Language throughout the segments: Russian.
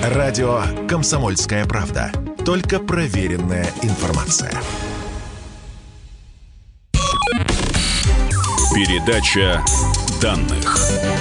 Радио «Комсомольская правда». Только проверенная информация. Передача данных.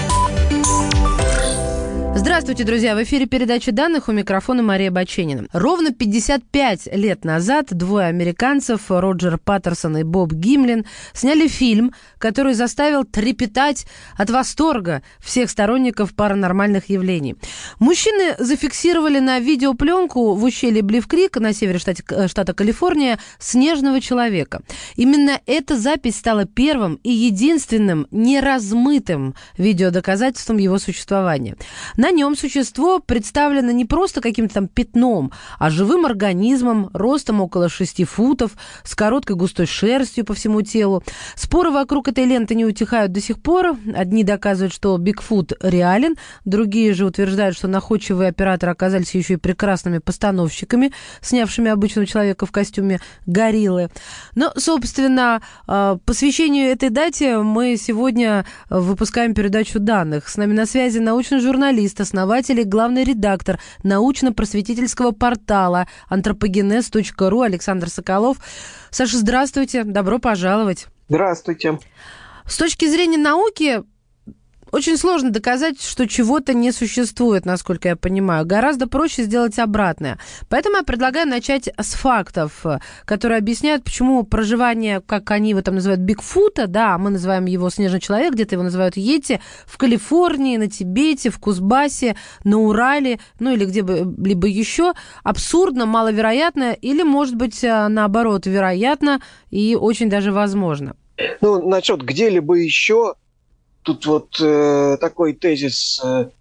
Здравствуйте, друзья! В эфире передача данных, у микрофона Мария Баченина. Ровно 55 лет назад двое американцев, Роджер Паттерсон и Боб Гимлин, сняли фильм, который заставил трепетать от восторга всех сторонников паранормальных явлений. Мужчины зафиксировали на видеопленку в ущелье Блив-Крик на севере штата Калифорния снежного человека. Именно эта запись стала первым и единственным неразмытым видеодоказательством его существования. На нем существо представлено не просто каким-то там пятном, а живым организмом, ростом около 6 футов, с короткой густой шерстью по всему телу. Споры вокруг этой ленты не утихают до сих пор. Одни доказывают, что Бигфут реален, другие же утверждают, что находчивые операторы оказались еще и прекрасными постановщиками, снявшими обычного человека в костюме гориллы. Но, собственно, посвящению этой дате мы сегодня выпускаем передачу данных. С нами на связи научный журналист, основатель и главный редактор научно-просветительского портала anthropogenes.ru Александр Соколов. Саша, здравствуйте, добро пожаловать. Здравствуйте. С точки зрения науки, очень сложно доказать, что чего-то не существует, насколько я понимаю. Гораздо проще сделать обратное. Поэтому я предлагаю начать с фактов, которые объясняют, почему проживание, как они его там называют, Бигфута, да, мы называем его снежный человек, где-то его называют Йети, в Калифорнии, на Тибете, в Кузбассе, на Урале, ну или где-либо еще, абсурдно, маловероятно, или, может быть, наоборот, вероятно и очень даже возможно. Ну, насчет где-либо еще... Тут вот такой тезис,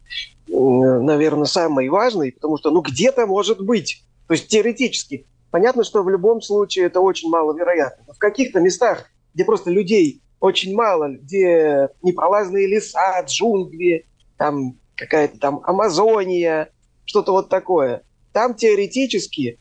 наверное, самый важный, потому что, где-то может быть. То есть теоретически. Понятно, что в любом случае это очень маловероятно. Но в каких-то местах, где просто людей очень мало, где непролазные леса, джунгли, там какая-то там Амазония, что-то вот такое, там теоретически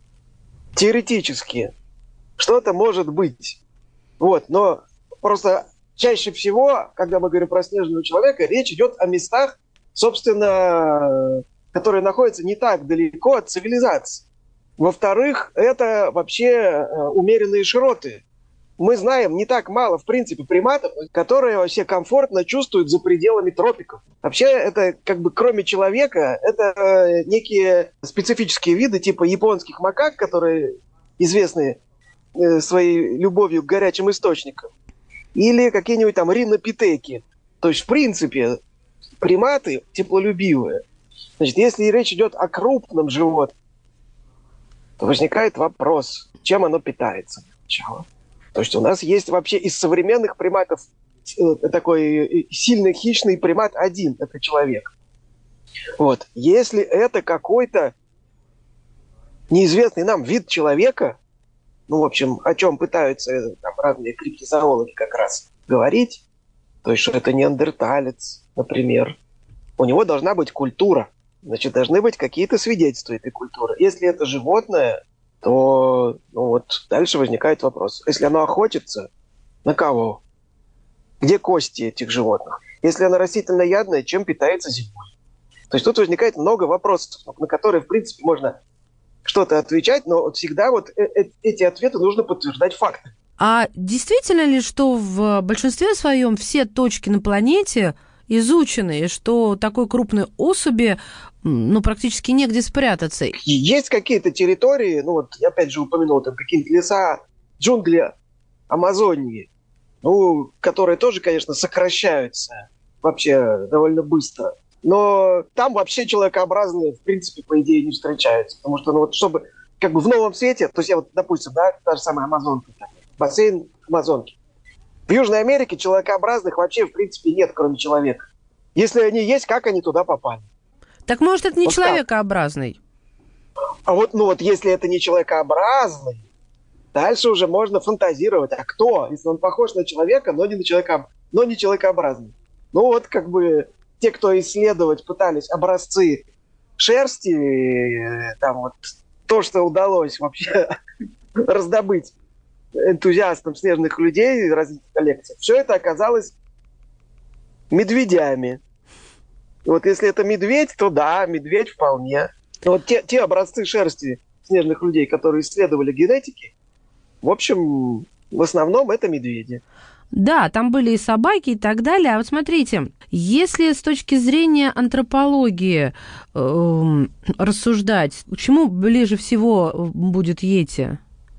что-то может быть. Вот, но просто... Чаще всего, когда мы говорим про снежного человека, речь идет о местах, собственно, которые находятся не так далеко от цивилизации. Во-вторых, это вообще умеренные широты. Мы знаем не так мало, в принципе, приматов, которые вообще комфортно чувствуют за пределами тропиков. Вообще, это кроме человека, это некие специфические виды, типа японских макак, которые известны своей любовью к горячим источникам. Или какие-нибудь там ринопитеки. То есть, в принципе, приматы теплолюбивые. Значит, если речь идет о крупном животном, то возникает вопрос, чем оно питается. То есть у нас есть вообще из современных приматов такой сильный хищный примат один, это человек. Вот. Если это какой-то неизвестный нам вид человека, в общем, о чем пытаются там разные криптозоологи как раз говорить, то есть, что это неандерталец, например. У него должна быть культура, значит, должны быть какие-то свидетельства этой культуры. Если это животное, то дальше возникает вопрос. Если оно охотится, на кого? Где кости этих животных? Если оно растительноядное, чем питается зимой? То есть тут возникает много вопросов, на которые, в принципе, можно что-то отвечать, но всегда эти ответы нужно подтверждать фактами. А действительно ли, что в большинстве своем все точки на планете изучены, и что такой крупной особи практически негде спрятаться? Есть какие-то территории, я опять же упомянул, там какие-то леса, джунгли Амазонии, которые тоже, конечно, сокращаются вообще довольно быстро. Но там вообще человекообразные, в принципе, по идее, не встречаются. Потому что, чтобы в новом свете, то есть допустим, та же самая Амазонка, бассейн Амазонки. В Южной Америке человекообразных вообще, в принципе, нет, кроме человека. Если они есть, как они туда попали? Так может, это не человекообразный? А если это не человекообразный, дальше уже можно фантазировать. А кто? Если он похож на человека, но не человекообразный. Те, кто исследовать пытались образцы шерсти, то, что удалось вообще раздобыть энтузиастам снежных людей различных коллекций, все это оказалось медведями. Вот если это медведь, то да, медведь вполне. Но вот те образцы шерсти снежных людей, которые исследовали генетики, в общем, в основном это медведи. Да, там были и собаки и так далее. А вот смотрите, если с точки зрения антропологии рассуждать, к чему ближе всего будет йети?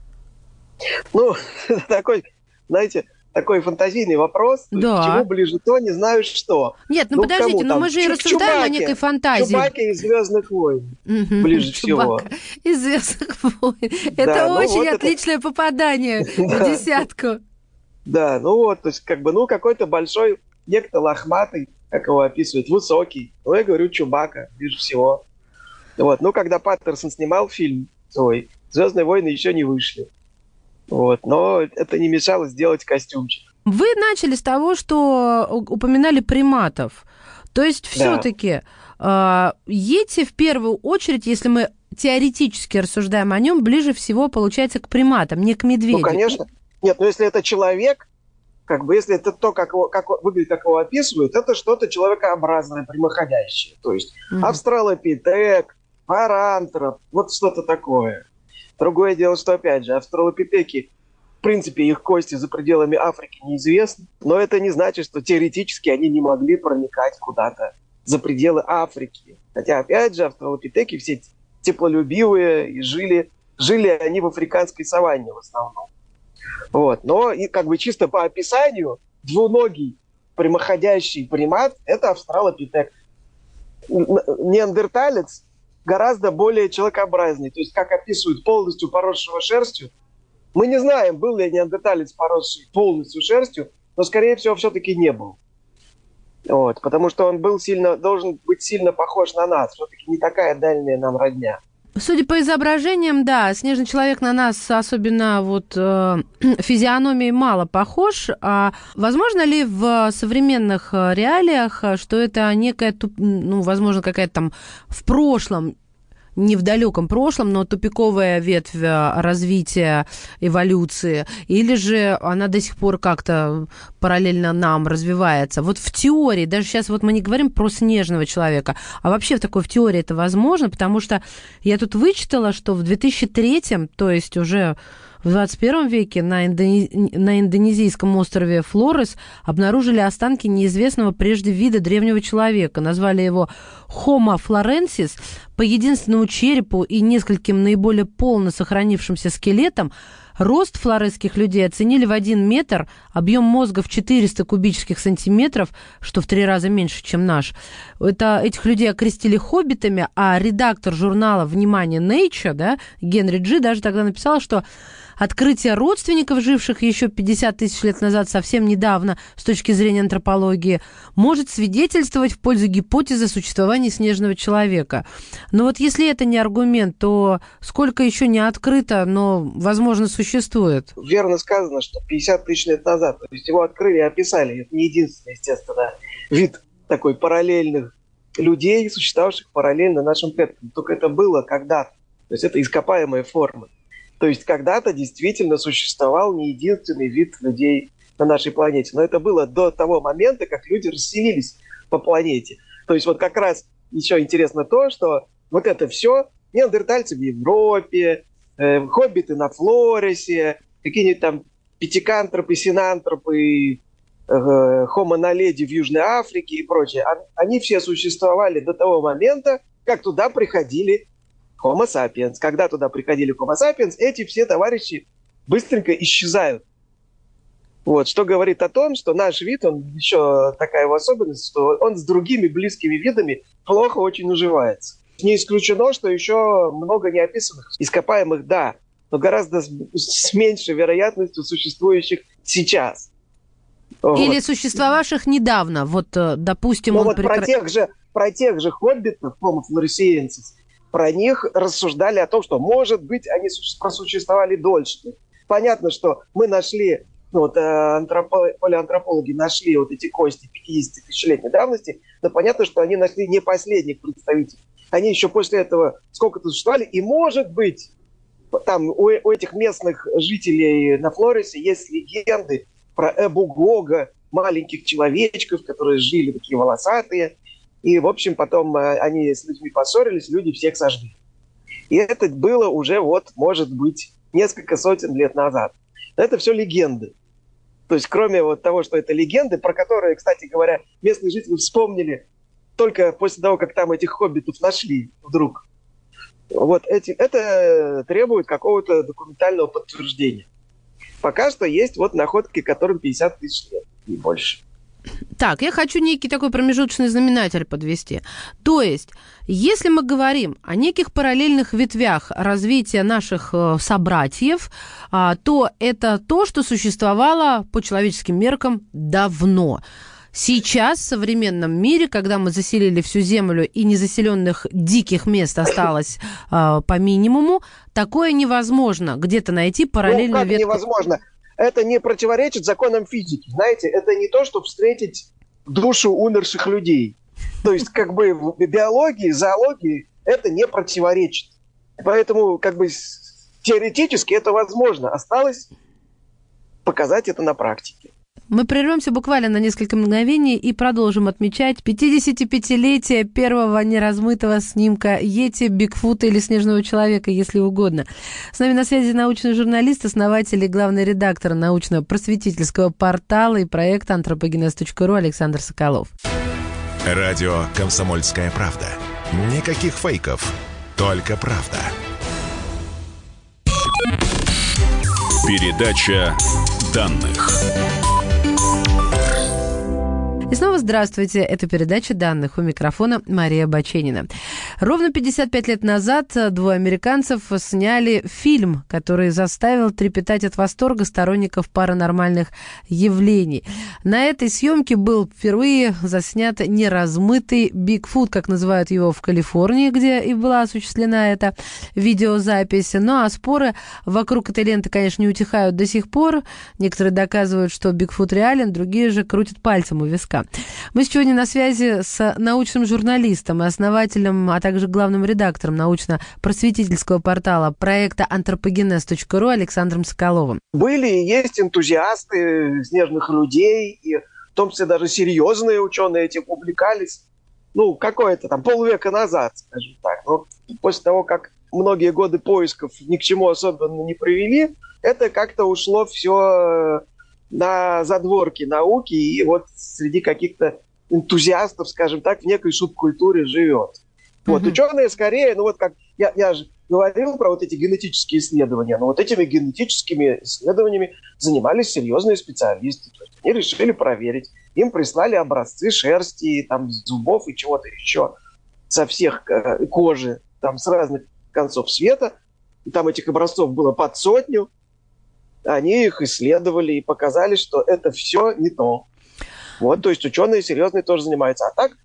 Ну, такой, знаете, такой фантазийный вопрос. Да. К чему ближе то, не знаю что. Нет, ну подождите, но мы же и рассуждаем о некой фантазии. Чубаки из «Звездных войн» ближе всего. Из «Звездных войн». Это очень отличное попадание в десятку. Да, ну вот, то есть как бы, какой-то большой, некто лохматый, как его описывают, высокий. Ну, я говорю, Чубака, ближе всего. Вот, когда Паттерсон снимал фильм свой, «Звездные войны» еще не вышли. Вот, но это не мешало сделать костюмчик. Вы начали с того, что упоминали приматов. То есть все-таки йети в первую очередь, если мы теоретически рассуждаем о нем, ближе всего получается к приматам, не к медведю. Ну, конечно. Нет, если это человек, как бы, если это то, как выглядит, как его описывают, это что-то человекообразное, прямоходящее. То есть австралопитек, парантроп, вот что-то такое. Другое дело, что, опять же, австралопитеки, в принципе, их кости за пределами Африки неизвестны, но это не значит, что теоретически они не могли проникать куда-то за пределы Африки. Хотя, опять же, австралопитеки все теплолюбивые, и жили они в африканской саванне в основном. Вот. Но и как бы чисто по описанию двуногий прямоходящий примат – это австралопитек. Неандерталец гораздо более человекообразный. То есть, как описывают, полностью поросшего шерстью. Мы не знаем, был ли неандерталец поросший полностью шерстью, но, скорее всего, все-таки не был. Вот. Потому что он должен быть сильно похож на нас. Все-таки не такая дальняя нам родня. Судя по изображениям, да, снежный человек на нас, особенно физиономией, мало похож. А возможно ли в современных реалиях, что это некая, возможно, какая-то там в прошлом, не в далеком прошлом, но тупиковая ветвь развития эволюции, или же она до сих пор как-то параллельно нам развивается? Вот в теории, даже сейчас мы не говорим про снежного человека, а вообще в теории это возможно, потому что я тут вычитала, что в 2003-м, то есть уже в 21 веке на индонезийском острове Флорес обнаружили останки неизвестного прежде вида древнего человека. Назвали его Homo florensis. По единственному черепу и нескольким наиболее полно сохранившимся скелетам рост флоресских людей оценили в 1 метр, объем мозга в 400 кубических сантиметров, что в 3 раза меньше, чем наш. Этих людей окрестили хоббитами, а редактор журнала «Внимание! Nature», Генри Джи, даже тогда написал, что открытие родственников, живших еще 50 тысяч лет назад, совсем недавно, с точки зрения антропологии, может свидетельствовать в пользу гипотезы существования снежного человека. Но если это не аргумент, то сколько еще не открыто, но, возможно, существует? Верно сказано, что 50 тысяч лет назад. То есть его открыли и описали. Это не единственный, естественно, вид такой параллельных людей, существовавших параллельно нашим предкам. Только это было когда-то. То есть это ископаемые формы. То есть когда-то действительно существовал не единственный вид людей на нашей планете. Но это было до того момента, как люди расселились по планете. То есть как раз еще интересно то, что это все неандертальцы в Европе, хоббиты на Флоресе, какие-нибудь там пятикантропы, синантропы, хомо наледи в Южной Африке и прочее. Они все существовали до того момента, как туда приходили Homo sapiens. Когда туда приходили Homo sapiens, эти все товарищи быстренько исчезают. Что говорит о том, что наш вид, он еще такая его особенность, что он с другими близкими видами плохо очень уживается. Не исключено, что еще много неописанных ископаемых, да, но гораздо с меньшей вероятностью существующих сейчас. Или существовавших недавно. Допустим... Про тех же хоббитов, Homo floresiensis, про них рассуждали о том, что, может быть, они просуществовали дольше. Понятно, что мы нашли, палеоантропологи нашли эти кости 50-тысячелетней давности, но понятно, что они нашли не последних представителей. Они еще после этого сколько-то существовали, и, может быть, там у этих местных жителей на Флоресе есть легенды про Эбугога, маленьких человечков, которые жили такие волосатые, И, в общем, потом они с людьми поссорились, люди всех сожгли. И это было уже, может быть, несколько сотен лет назад. Но это все легенды. То есть, кроме того, что это легенды, про которые, кстати говоря, местные жители вспомнили только после того, как там этих хоббитов нашли вдруг. Это требует какого-то документального подтверждения. Пока что есть находки, которым 50 тысяч лет и больше. Так, я хочу некий такой промежуточный знаменатель подвести. То есть, если мы говорим о неких параллельных ветвях развития наших собратьев, то это то, что существовало по человеческим меркам давно. Сейчас в современном мире, когда мы заселили всю землю и незаселенных диких мест осталось по минимуму, такое невозможно где-то найти параллельную ветку. Невозможно? Это не противоречит законам физики. Знаете, это не то, чтобы встретить душу умерших людей. То есть, в биологии, зоологии это не противоречит. Поэтому, теоретически это возможно. Осталось показать это на практике. Мы прервемся буквально на несколько мгновений и продолжим отмечать 55-летие первого неразмытого снимка Йети, Бигфута или Снежного человека, если угодно. С нами на связи научный журналист, основатель и главный редактор научно-просветительского портала и проекта anthropogenes.ru Александр Соколов. Радио «Комсомольская правда». Никаких фейков, только правда. Передача данных. И снова здравствуйте. Это передача данных. У микрофона Мария Баченина. Ровно 55 лет назад двое американцев сняли фильм, который заставил трепетать от восторга сторонников паранормальных явлений. На этой съемке был впервые заснят неразмытый Бигфут, как называют его в Калифорнии, где и была осуществлена эта видеозапись. Ну а споры вокруг этой ленты, конечно, не утихают до сих пор. Некоторые доказывают, что Бигфут реален, другие же крутят пальцем у виска. Мы сегодня на связи с научным журналистом и основателем, а также главным редактором научно-просветительского портала проекта anthropogenes.ru Александром Соколовым. Были и есть энтузиасты снежных людей, и в том числе даже серьезные ученые этим увлекались. Какое-то полвека назад, скажем так. Но после того, как многие годы поисков ни к чему особенно не привели, это как-то ушло все на задворки науки, и среди каких-то энтузиастов, скажем так, в некой субкультуре живет. Ученые скорее, как я же говорил про эти генетические исследования, но этими генетическими исследованиями занимались серьезные специалисты. То есть они решили проверить. Им прислали образцы шерсти, зубов и чего-то еще со всех кожи, с разных концов света. И там этих образцов было под 100. Они их исследовали и показали, что это все не то. То есть ученые серьезные тоже занимаются. А так,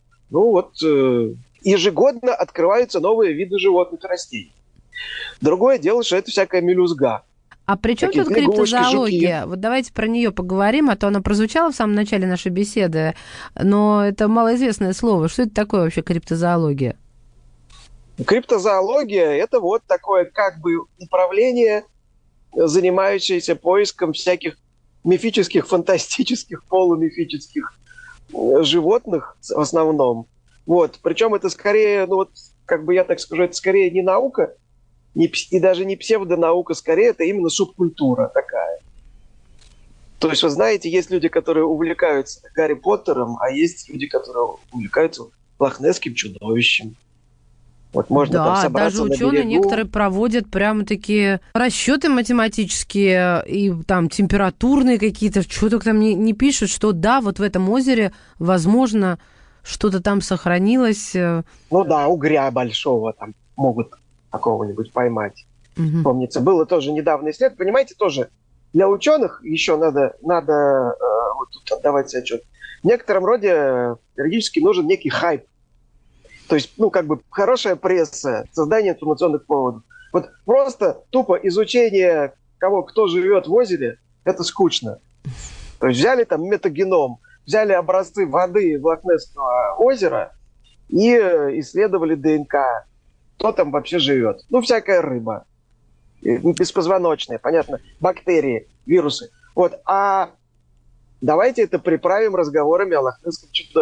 ежегодно открываются новые виды животных и растений. Другое дело, что это всякая мелюзга. А при чем тут криптозоология? Давайте про нее поговорим, а то она прозвучала в самом начале нашей беседы, но это малоизвестное слово. Что это такое вообще криптозоология? Криптозоология – это такое направление, занимающееся поиском всяких мифических, фантастических, полумифических животных в основном. Причем это скорее, я так скажу, это скорее не наука, и даже не псевдонаука, скорее это именно субкультура такая. То есть, вы знаете, есть люди, которые увлекаются Гарри Поттером, а есть люди, которые увлекаются лохнесским чудовищем. Можно собраться даже ученые некоторые проводят прямо такие расчеты математические и температурные какие-то, что только там не пишут, что в этом озере, возможно, что-то там сохранилось. Угря большого могут какого-нибудь поймать. Угу. Помнится, было тоже недавно исследование. Понимаете, тоже для ученых еще надо тут отдавать себе отчет. В некотором роде периодически нужен некий хайп. То есть, хорошая пресса, создание информационных поводов. Просто тупо изучение кто живет в озере, это скучно. То есть взяли метагеном, взяли образцы воды Лохнесского озера и исследовали ДНК. Кто там вообще живет? Всякая рыба. Беспозвоночная, понятно, бактерии, вирусы. А давайте это приправим разговорами о лохнесском чудовище.